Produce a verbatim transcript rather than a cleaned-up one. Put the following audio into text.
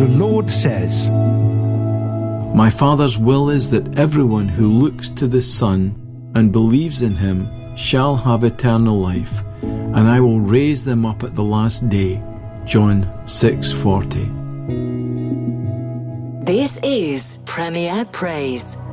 The Lord says, My Father's will is that everyone who looks to the Son and believes in him shall have eternal life, and I will raise them up at the last day. John six forty. This is Premier Praise.